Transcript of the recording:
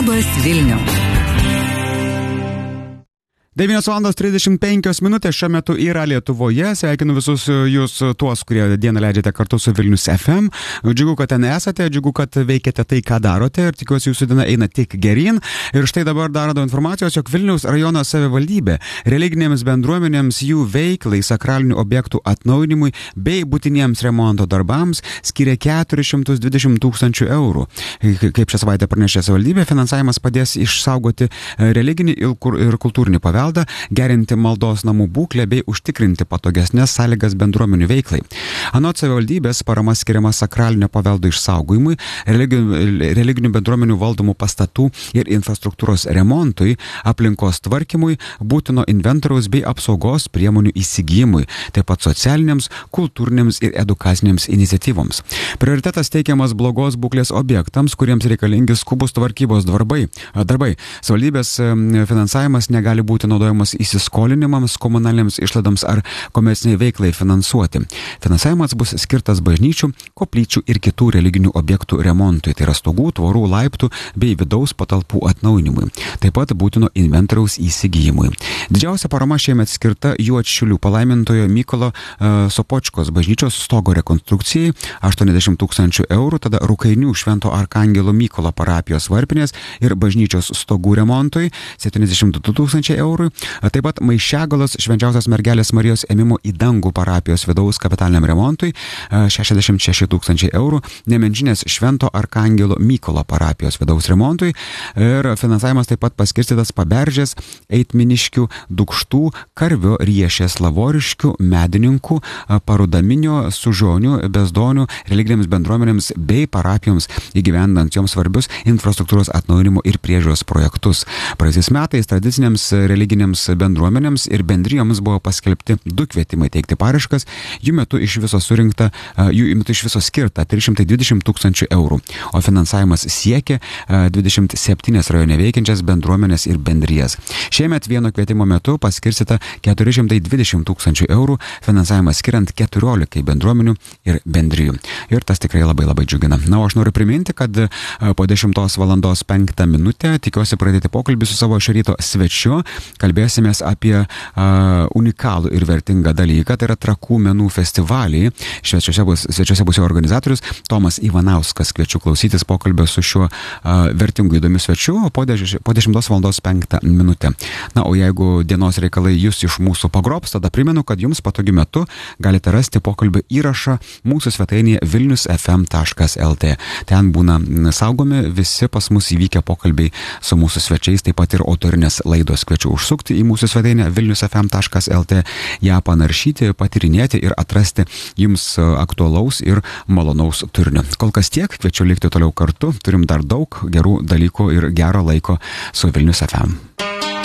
Labas Vilniau. 9:35 šiuo metu yra Lietuvoje. Sveikinu visus jūs tuos, kurie dieną leidžiate kartu su Vilnius FM. Džiugu, kad ten esate, džiugu, kad veikiate tai, ką darote ir tikiuosi jūsų diena eina tik geryn. Ir štai dabar dar radau informacijos, jog Vilniaus rajono savivaldybė religinėms bendruomenėms, jų veiklai, sakralinių objektų atnaujinimui bei būtiniems remonto darbams skiria 420 000 eurų. Kaip šią savaitę pranešė savivaldybė, finansavimas padės išsaugoti religinį ir kultūrinį paveldą, gerinti maldos namų būklę bei užtikrinti patogesnės sąlygas bendruomenių veiklai. Anot savivaldybės parama skiriama sakralinio paveldo išsaugojimui, religinių bendruomenių valdomų pastatų ir infrastruktūros remontui, aplinkos tvarkymui, būtino inventoriaus bei apsaugos priemonių įsigijimui, taip pat socialiniams, kultūriniams ir edukaciniams iniciatyvoms. Prioritetas teikiamas blogos būklės objektams, kuriems reikalingi skubus tvarkybos darbai. Savivaldybės finansavimas negali būti naudojamas įsiskolinimams, komunaliniams išlaidoms ar komerciniai veiklai finansuoti. Finansavimas bus skirtas bažnyčių, koplyčių ir kitų religinių objektų remontui, tai yra stogų, tvorų, laiptų bei vidaus patalpų atnaujinimui. Taip pat būtino inventoriaus įsigijimui. Didžiausia parama šiemet skirta Juodšilių palaimintojo Mykolo Sopočkos bažnyčios stogo rekonstrukcijai 80 000 eurų, tada Rukainių Švento Arkangelo Mykolo parapijos varpinės ir bažnyčios stogų remontui 72 000 eurų. Taip pat Maišiagalos Švenčiausios mergelės Marijos ėmimo į dangų parapijos vidaus kapitaliniam remontui 66 000 eurų, Nemenčinės Švento Arkangelo Mykolo parapijos vidaus remontui ir finansavimas taip pat paskirstytas Paberžės, Eitminiškių, Dukštų, Karvio, Riešės, Lavoriškių, Medininkų, Parudaminio, Sužionių, Bezdonių religinėms bendruomenėms bei parapijoms įgyvendant joms svarbius infrastruktūros atnaujinimo ir priežiūros projektus. Praėjusiais metais tradicinėms religinėms bendruomenėms ir bendrijoms buvo paskelbti 2 kvietimai teikti paraiškas, jų metu iš viso skirta 320 000 eurų, o finansavimas siekia 27 rajone veikiančias bendruomenės ir bendrijas. Šiemet vieno kvietimo metu paskirstyta 420 000 eurų, finansavimas skiriant 14 bendruomenių ir bendrijų. Ir tas tikrai labai džiugina. Na, o aš noriu priminti, kad po 10:05 tikiuosi pradėti pokalbį su savo šio ryto svečiu. Kalbėsimės apie unikalų ir vertingą dalyką, tai yra Trakų menų festivalį. Svečiuose bus jo organizatorius Tomas Ivanauskas. Kviečiu klausytis pokalbio su šiuo vertingu įdomiu svečiu po 10:05. Na, o jeigu dienos reikalai jūs iš mūsų pagrobs, tada primenu, kad jums patogiu metu galite rasti pokalbio įrašą mūsų svetainėje vilniusfm.lt. Ten būna saugomi visi pas mus įvykę pokalbiai su mūsų svečiais, taip pat ir autorinės laidos. Kviečiu užsukti į mūsų svetainę vilniusfm.lt, ją panaršyti, patyrinėti ir atrasti jums aktualaus ir malonaus turinio. Kol kas tiek, kviečiu likti toliau kartu, turim dar daug gerų dalykų ir gero laiko su Vilnius FM.